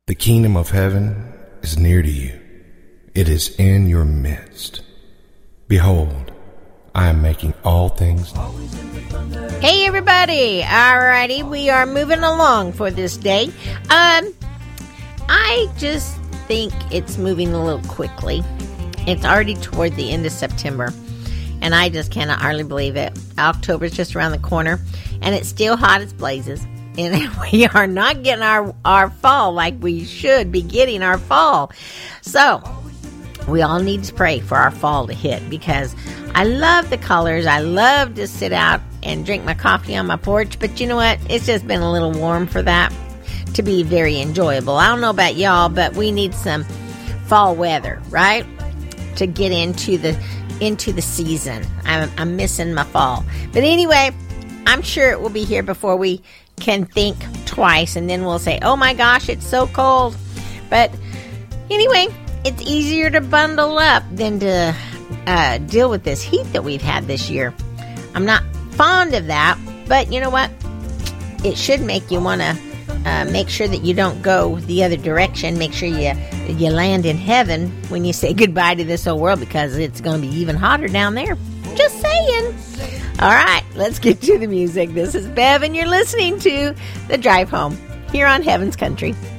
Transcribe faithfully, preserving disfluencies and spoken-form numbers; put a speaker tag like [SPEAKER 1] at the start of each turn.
[SPEAKER 1] The kingdom of heaven is near to you. It is in your midst. Behold, I am making all things new.
[SPEAKER 2] Hey everybody, alrighty, we are moving along for this day. Um, I just think it's moving a little quickly. It's already toward the end of September, and I just cannot hardly believe it. October's just around the corner, and it's still hot as blazes. And we are not getting our, our fall like we should be getting our fall. So, we all need to pray for our fall to hit, because I love the colors. I love to sit out and drink my coffee on my porch. But you know what? It's just been a little warm for that to be very enjoyable. I don't know about y'all, but we need some fall weather, right? To get into the into the season. I'm, I'm missing my fall. But anyway, I'm sure it will be here before we can think twice, and then we'll say, oh my gosh, it's so cold. But anyway, it's easier to bundle up than to uh, deal with this heat that we've had this year. I'm not fond of that, but you know what? It should make you want to uh, make sure that you don't go the other direction. Make sure you you land in heaven when you say goodbye to this old world, because it's going to be even hotter down there. Just saying. All right, let's get to the music. This is Bev, and you're listening to The Drive Home here on Heaven's Country.